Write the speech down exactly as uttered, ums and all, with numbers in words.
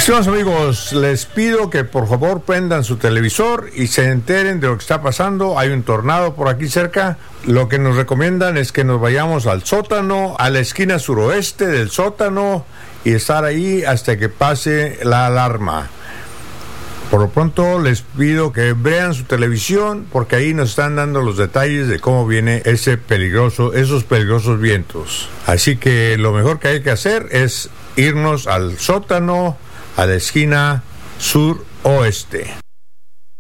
Estimados amigos, les pido que por favor prendan su televisor y se enteren de lo que está pasando. Hay un tornado por aquí cerca. Lo que nos recomiendan es que nos vayamos al sótano, a la esquina suroeste del sótano y estar ahí hasta que pase la alarma. Por lo pronto les pido que vean su televisión porque ahí nos están dando los detalles de cómo viene ese peligroso, esos peligrosos vientos. Así que lo mejor que hay que hacer es irnos al sótano, a la esquina suroeste.